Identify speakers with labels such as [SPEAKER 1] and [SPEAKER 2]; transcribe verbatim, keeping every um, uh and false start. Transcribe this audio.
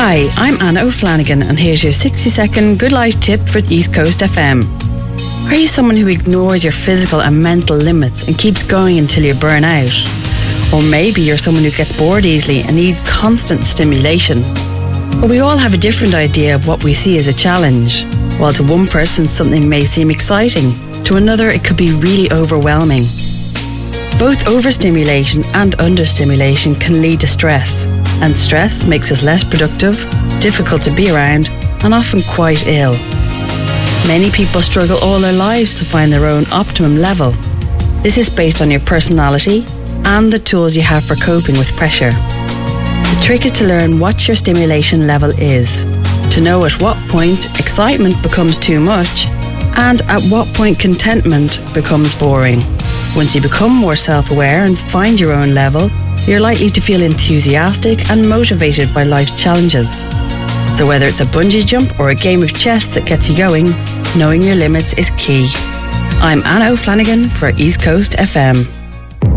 [SPEAKER 1] Hi, I'm Anna O'Flanagan and here's your sixty second Good Life tip for East Coast F M. Are you someone who ignores your physical and mental limits and keeps going until you burn out? Or maybe you're someone who gets bored easily and needs constant stimulation. But we all have a different idea of what we see as a challenge. While to one person something may seem exciting, to another it could be really overwhelming. Both overstimulation and understimulation can lead to stress, and stress makes us less productive, difficult to be around, and often quite ill. Many people struggle all their lives to find their own optimum level. This is based on your personality and the tools you have for coping with pressure. The trick is to learn what your stimulation level is, to know at what point excitement becomes too much, and at what point contentment becomes boring. Once you become more self-aware and find your own level, you're likely to feel enthusiastic and motivated by life's challenges. So whether it's a bungee jump or a game of chess that gets you going, knowing your limits is key. I'm Anna O'Flanagan for East Coast F M.